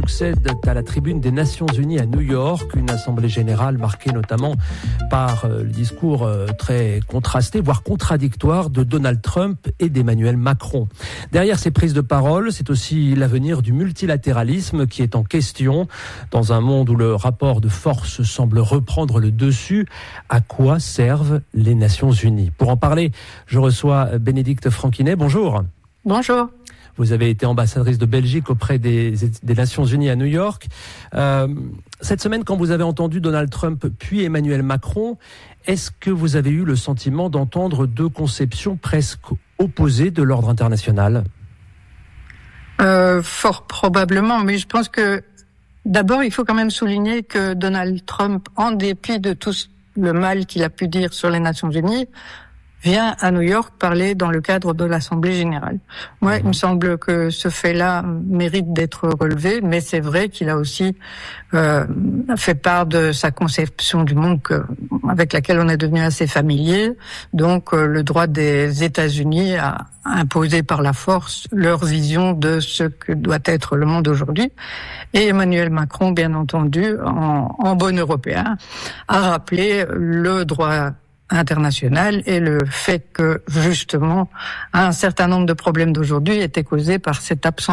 succède à la tribune des Nations Unies à New York, une assemblée générale marquée notamment par le discours très contrasté, voire contradictoire de Donald Trump et d'Emmanuel Macron. Derrière ces prises de parole, c'est aussi l'avenir du multilatéralisme qui est en question. Dans un monde où le rapport de force semble reprendre le dessus, à quoi servent les Nations Unies? Pour en parler, je reçois Bénédicte Franquinet. Bonjour. Bonjour. Vous avez été ambassadrice de Belgique auprès des Nations Unies à New York. Cette semaine, quand vous avez entendu Donald Trump puis Emmanuel Macron, est-ce que vous avez eu le sentiment d'entendre deux conceptions presque opposées de l'ordre international ? Fort probablement, mais je pense que d'abord, il faut quand même souligner que Donald Trump, en dépit de tout le mal qu'il a pu dire sur les Nations Unies, vient à New York parler dans le cadre de l'Assemblée générale. Moi, il me semble que ce fait-là mérite d'être relevé, mais c'est vrai qu'il a aussi fait part de sa conception du monde avec laquelle on est devenu assez familier, donc le droit des États-Unis à imposer par la force leur vision de ce que doit être le monde aujourd'hui. Et Emmanuel Macron, bien entendu, en bon Européen, a rappelé le droit international et le fait que, justement, un certain nombre de problèmes d'aujourd'hui étaient causés par cette absence